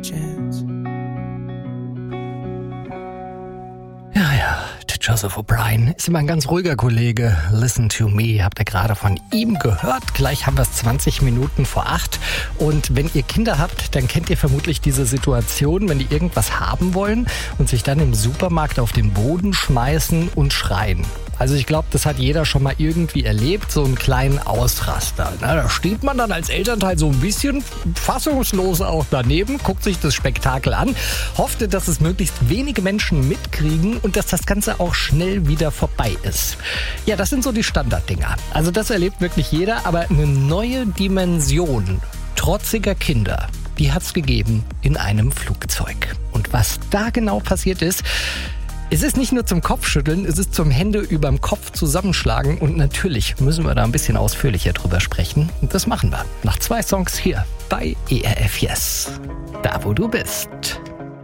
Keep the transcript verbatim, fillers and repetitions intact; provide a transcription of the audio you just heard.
chance. Ja, ja, Joseph O'Brien ist immer ein ganz ruhiger Kollege. Listen to me, habt ihr gerade von ihm gehört. Gleich haben wir es zwanzig Minuten vor acht. Und wenn ihr Kinder habt, dann kennt ihr vermutlich diese Situation, wenn die irgendwas haben wollen und sich dann im Supermarkt auf den Boden schmeißen und schreien. Also ich glaube, das hat jeder schon mal irgendwie erlebt, so einen kleinen Ausraster. Na, da steht man dann als Elternteil so ein bisschen fassungslos auch daneben, guckt sich das Spektakel an, hoffte, dass es möglichst wenige Menschen mitkriegen und dass das Ganze auch schnell wieder vorbei ist. Ja, das sind so die Standarddinger. Also das erlebt wirklich jeder, aber eine neue Dimension trotziger Kinder, die hat's gegeben in einem Flugzeug. Und was da genau passiert ist, es ist nicht nur zum Kopfschütteln, es ist zum Hände überm Kopf zusammenschlagen und natürlich müssen wir da ein bisschen ausführlicher drüber sprechen. Und das machen wir nach zwei Songs hier bei E R F Yes. Da, wo du bist.